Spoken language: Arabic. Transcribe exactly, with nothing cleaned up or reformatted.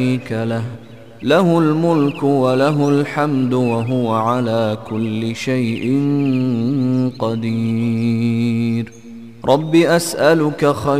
شريك له له الملك وله الحمد وهو على كل شيء قدير. رب أسألك خير